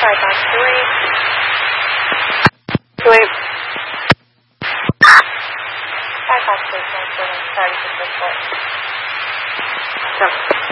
Python 3. Sweep. Python 3, sorry, to this point. Jump.